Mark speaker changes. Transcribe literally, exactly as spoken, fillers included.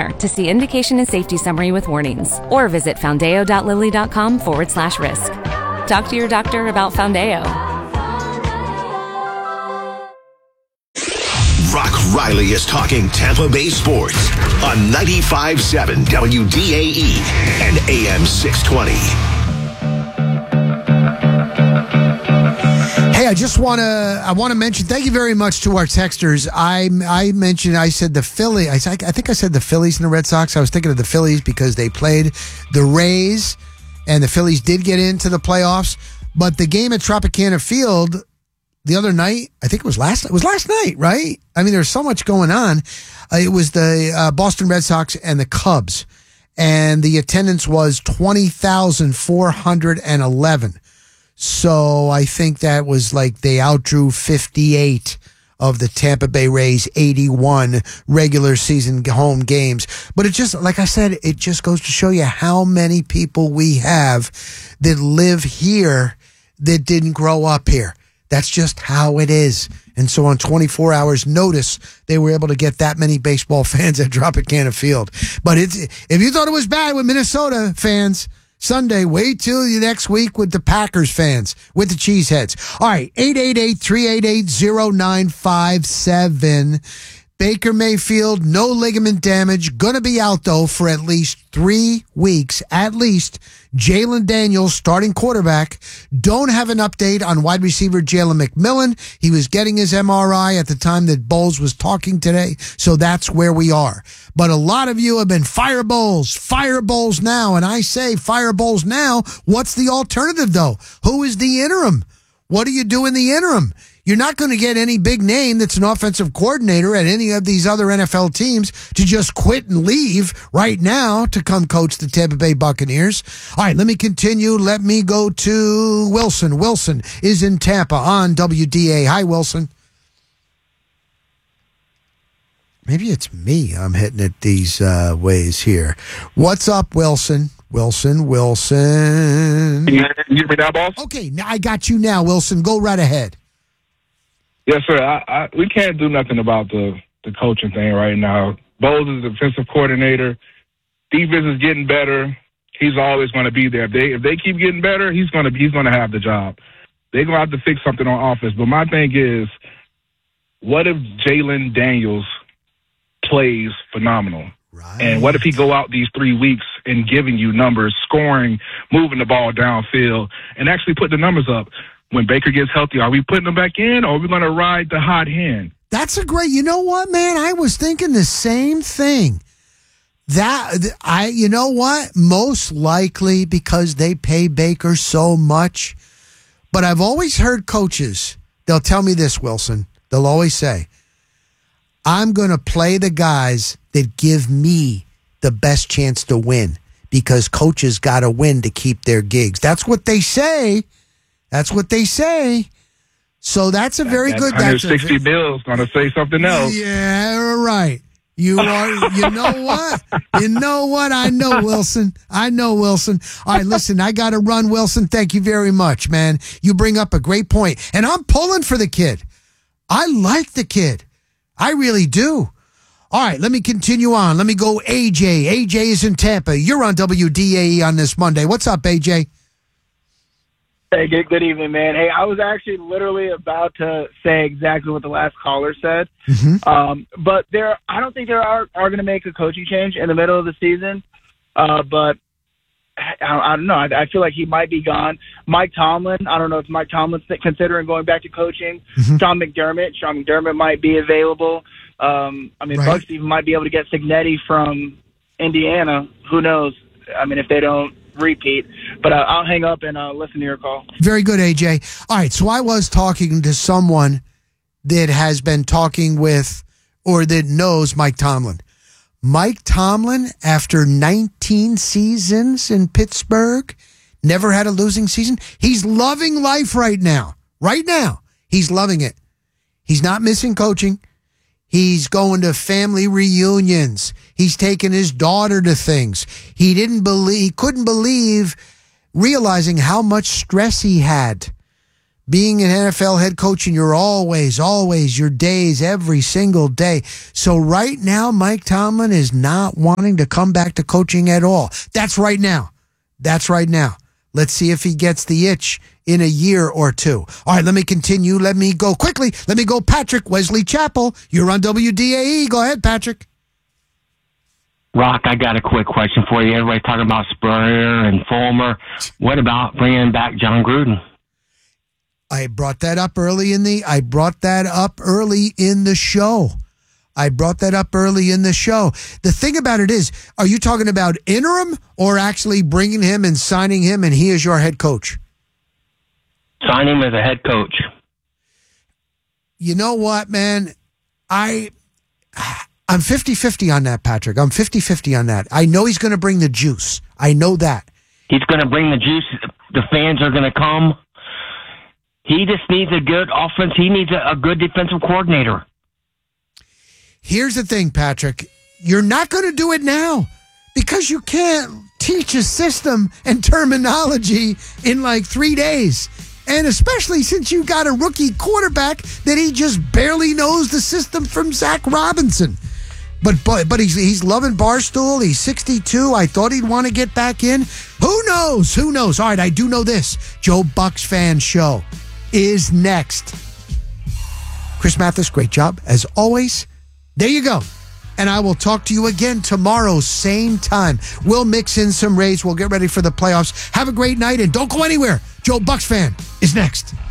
Speaker 1: there to see indication and safety summary with warnings, or visit foundayo.lilly.com forward slash risk. Talk to your doctor about Foundayo.
Speaker 2: Rock Riley is talking Tampa Bay sports on ninety-five point seven W D A E and A M six twenty.
Speaker 3: Hey, I just want to I want to mention, thank you very much to our texters. I I mentioned, I said the Philly, I, I think I said the Phillies and the Red Sox. I was thinking of the Phillies because they played the Rays, and the Phillies did get into the playoffs. But the game at Tropicana Field the other night, I think it was last, it was last night, right? I mean, there's so much going on. Uh, it was the uh, Boston Red Sox and the Cubs, and the attendance was twenty thousand four hundred eleven. So I think that was like they outdrew fifty-eight of the Tampa Bay Rays eighty-one regular season home games. But it just, like I said, it just goes to show you how many people we have that live here that didn't grow up here. That's just how it is. And so on twenty-four hours notice, they were able to get that many baseball fans at Tropicana Field. But it's, if you thought it was bad with Minnesota fans Sunday, wait till the next week with the Packers fans, with the Cheeseheads. All right, eight eight eight, three eight eight, zero nine five seven. Baker Mayfield, no ligament damage. Going to be out, though, for at least three weeks. At least. Jalen Daniels, starting quarterback. Don't have an update on wide receiver Jalen McMillan. He was getting his M R I at the time that Bowles was talking today, so that's where we are. But a lot of you have been fire Bowles, fire Bowles now, and I say fire Bowles now. What's the alternative, though? Who is the interim? What do you do in the interim? You're not going to get any big name that's an offensive coordinator at any of these other N F L teams to just quit and leave right now to come coach the Tampa Bay Buccaneers. All right, let me continue. Let me go to Wilson. Wilson is in Tampa on W D A. Hi, Wilson. Maybe it's me. I'm hitting it these uh, ways here. What's up, Wilson? Wilson, Wilson.
Speaker 4: Can you hear me now, boss?
Speaker 3: Okay, now I got you now, Wilson. Go right ahead.
Speaker 4: Yes, sir. I, I, we can't do nothing about the, the coaching thing right now. Bowles is the defensive coordinator. Defense is getting better. He's always going to be there. If they if they keep getting better, he's going to he's going to have the job. They're going to have to fix something on offense. But my thing is, what if Jalen Daniels plays phenomenal?
Speaker 3: Right.
Speaker 4: And what if he go out these three weeks and giving you numbers, scoring, moving the ball downfield, and actually put the numbers up? When Baker gets healthy, are we putting him back in, or are we going to ride the hot hand?
Speaker 3: That's a great, you know what, man? I was thinking the same thing. That, I, you know what? Most likely because they pay Baker so much. But I've always heard coaches, they'll tell me this, Wilson. They'll always say, I'm going to play the guys that give me the best chance to win because coaches got to win to keep their gigs. That's what they say. That's what they say. So that's a very
Speaker 4: that,
Speaker 3: good.
Speaker 4: That's one hundred sixty
Speaker 3: that's a,
Speaker 4: bills going to say something else.
Speaker 3: Yeah, right. You are. You know what? You know what? I know, Wilson. I know, Wilson. All right, listen. I got to run, Wilson. Thank you very much, man. You bring up a great point, and I'm pulling for the kid. I like the kid. I really do. All right, let me continue on. Let me go. A J. A J is in Tampa. You're on W D A E on this Monday. What's up, A J?
Speaker 5: Hey, good, good evening, man. Hey, I was actually literally about to say exactly what the last caller said.
Speaker 3: Mm-hmm.
Speaker 5: Um, but there, I don't think there are, are going to make a coaching change in the middle of the season. Uh, but I, I don't know. I, I feel like he might be gone. Mike Tomlin, I don't know if Mike Tomlin's considering going back to coaching.
Speaker 3: Mm-hmm.
Speaker 5: Sean McDermott, Sean McDermott might be available. Um, I mean,
Speaker 3: Right.
Speaker 5: Bucks even might be able to get Cignetti from Indiana. Who knows? I mean, if they don't repeat, but uh, I'll hang up and uh, listen to your call.
Speaker 3: Very good, A J. All right, so I was talking to someone that has been talking with or that knows Mike Tomlin. Mike Tomlin, after nineteen seasons in Pittsburgh, never had a losing season. He's loving life right now. Right now, he's loving it. He's not missing coaching. He's going to family reunions. He's taking his daughter to things. He didn't believe, he couldn't believe realizing how much stress he had being an N F L head coach, and you're always, always your days every single day. So right now, Mike Tomlin is not wanting to come back to coaching at all. That's right now. That's right now. Let's see if he gets the itch in a year or two. All right, let me continue. Let me go quickly. Let me go Patrick Wesley Chapel. You're on W D A E. Go ahead, Patrick.
Speaker 6: Rock, I got a quick question for you. Everybody's talking about Spurrier and Fulmer. What about bringing back John Gruden?
Speaker 3: I brought that up early in the I brought that up early in the show. I brought that up early in the show. The thing about it is, are you talking about interim or actually bringing him and signing him and he is your head coach?
Speaker 6: Sign him as a head coach.
Speaker 3: You know what, man? I I'm fifty-fifty on that, Patrick. I'm fifty-fifty on that. I know he's going to bring the juice. I know that.
Speaker 6: He's going to bring the juice. The fans are going to come. He just needs a good offense. He needs a, a good defensive coordinator.
Speaker 3: Here's the thing, Patrick. You're not going to do it now because you can't teach a system and terminology in like three days. And especially since you got a rookie quarterback that he just barely knows the system from Zach Robinson. But but, but he's, he's loving Barstool. He's sixty-two. I thought he'd want to get back in. Who knows? Who knows? All right, I do know this. Joe Buck's Fan Show is next. Chris Mathis, great job as always. There you go. And I will talk to you again tomorrow, same time. We'll mix in some Rays. We'll get ready for the playoffs. Have a great night and don't go anywhere. Joe Bucks Fan is next.